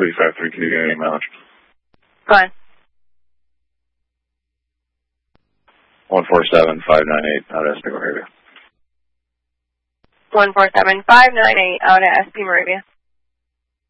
353, can you get any mileage? Go ahead. 147598 out of SP Moravia. 147598 out of SP Moravia.